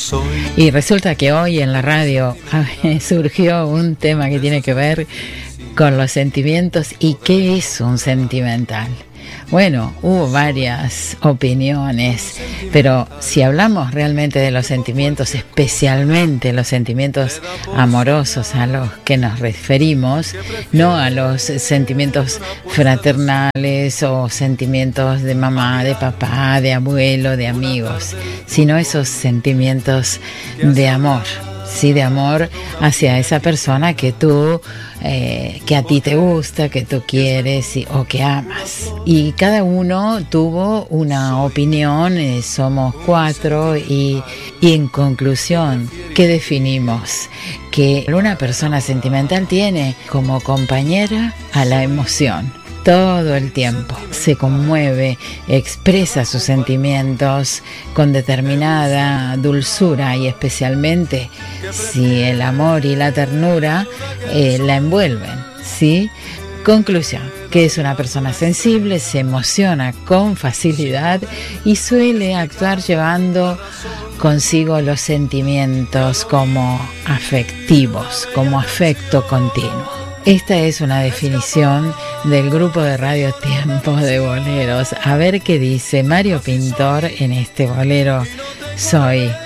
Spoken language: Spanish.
Y resulta que hoy en la radio surgió un tema que tiene que ver con los sentimientos y qué es un sentimental. Bueno, hubo varias opiniones, pero si hablamos realmente de los sentimientos, especialmente los sentimientos amorosos a los que nos referimos, no a los sentimientos fraternales o sentimientos de mamá, de papá, de abuelo, de amigos, sino esos sentimientos de amor. Sí, de amor hacia esa persona que tú, que a ti te gusta, que tú quieres o que amas. Y cada uno tuvo una opinión, somos 4 y en conclusión, ¿qué definimos? Que una persona sentimental tiene como compañera a la emoción. Todo el tiempo se conmueve, expresa sus sentimientos con determinada dulzura y especialmente si el amor y la ternura la envuelven, ¿sí? Conclusión, que es una persona sensible, se emociona con facilidad y suele actuar llevando consigo los sentimientos como afectivos, como afecto continuo. Esta es una definición del grupo de radio Tiempos de Boleros. A ver qué dice Mario Pintor en este bolero Soy